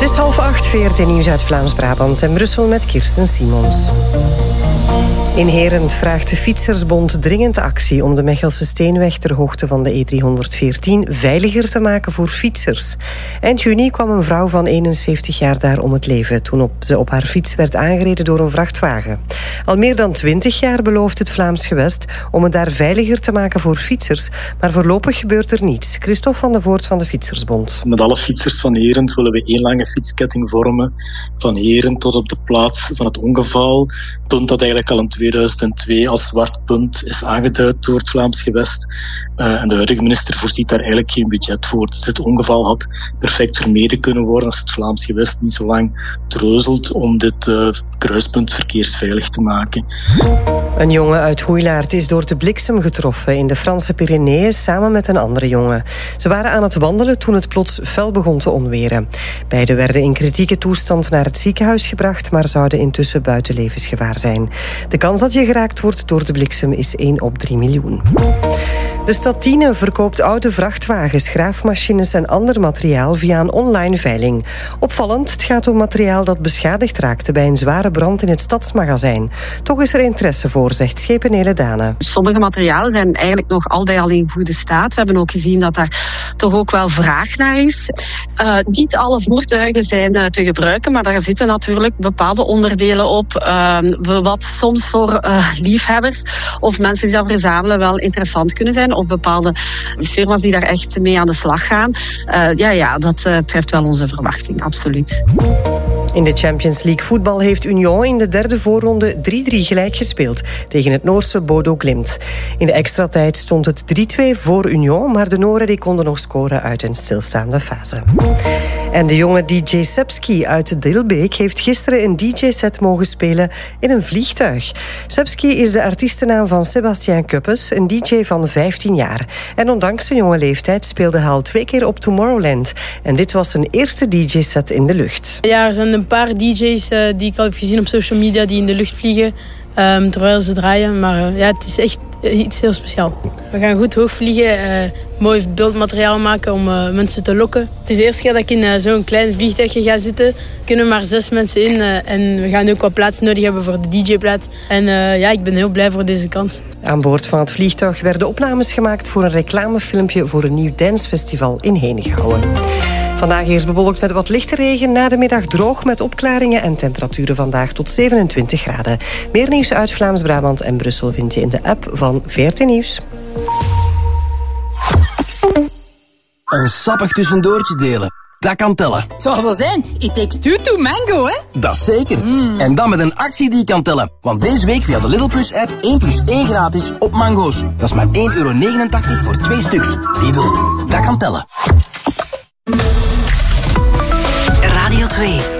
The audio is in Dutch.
is 7:30, VRT Nieuws uit Vlaams-Brabant en Brussel met Kirsten Simons. In Herent vraagt de Fietsersbond dringend actie om de Mechelse Steenweg ter hoogte van de E314 veiliger te maken voor fietsers. Eind juni kwam een vrouw van 71 jaar daar om het leven toen ze op haar fiets werd aangereden door een vrachtwagen. Al meer dan 20 jaar belooft het Vlaams Gewest om het daar veiliger te maken voor fietsers, maar voorlopig gebeurt er niets. Christophe van de Voort van de Fietsersbond. Met alle fietsers van Herent willen we één lange fietsketting vormen, van Herent tot op de plaats van het ongeval. Punt dat eigenlijk al in 2002 als zwart punt is aangeduid door het Vlaams Gewest. En de huidige minister voorziet daar eigenlijk geen budget voor. Dus dit ongeval had perfect vermeden kunnen worden als het Vlaams Gewest niet zo lang treuzelt om dit kruispunt verkeersveilig te maken. Een jongen uit Hoeilaard is door de bliksem getroffen in de Franse Pyreneeën samen met een andere jongen. Ze waren aan het wandelen toen het plots fel begon te onweren. Beiden werden in kritieke toestand naar het ziekenhuis gebracht, maar zouden intussen buiten levensgevaar zijn. De kans dat je geraakt wordt door de bliksem is 1 op 3 miljoen. De stad Tiene verkoopt oude vrachtwagens, graafmachines en ander materiaal via een online veiling. Opvallend, het gaat om materiaal dat beschadigd raakte bij een zware brand in het stadsmagazijn. Toch is er interesse voor, zegt Schepenele Dane. Sommige materialen zijn eigenlijk nog al bij al in goede staat. We hebben ook gezien dat daar toch ook wel vraag naar is. Niet alle voertuigen zijn te gebruiken, maar daar zitten natuurlijk bepaalde onderdelen op. Wat soms voor liefhebbers of mensen die dat verzamelen wel interessant kunnen zijn. Of bepaalde firma's die daar echt mee aan de slag gaan. Dat treft wel onze verwachting, absoluut. In de Champions League voetbal heeft Union in de derde voorronde 3-3 gelijk gespeeld tegen het Noorse Bodo Glimt. In de extra tijd stond het 3-2 voor Union, maar de Noren die konden nog scoren uit een stilstaande fase. En de jonge DJ Sepski uit Dilbeek heeft gisteren een DJ-set mogen spelen in een vliegtuig. Sepski is de artiestennaam van Sébastien Kuppes, een DJ van 15 jaar. En ondanks zijn jonge leeftijd speelde hij al 2 keer op Tomorrowland. En dit was zijn eerste DJ-set in de lucht. Ja, er zijn een paar DJ's die ik al heb gezien op social media die in de lucht vliegen terwijl ze draaien. Maar het is echt iets heel speciaals. We gaan goed hoog vliegen, mooi beeldmateriaal maken om mensen te lokken. Het is de eerste keer dat ik in zo'n klein vliegtuigje ga zitten. Er kunnen maar 6 mensen in en we gaan ook wat plaats nodig hebben voor de DJ-plaats. En ik ben heel blij voor deze kans. Aan boord van het vliegtuig werden opnames gemaakt voor een reclamefilmpje voor een nieuw dancefestival in Henegouwen. Vandaag eerst bewolkt met wat lichte regen, na de middag droog met opklaringen en temperaturen vandaag tot 27 graden. Meer nieuws uit Vlaams-Brabant en Brussel vind je in de app van VRT Nieuws. Een sappig tussendoortje delen, dat kan tellen. Het zou wel zijn, it takes two to mango, hè? Dat zeker. En dan met een actie die kan tellen. Want deze week via de Lidl Plus app 1 plus 1 gratis op mango's. Dat is maar €1,89 voor 2 stuks. Lidl, dat kan tellen. Radio 2.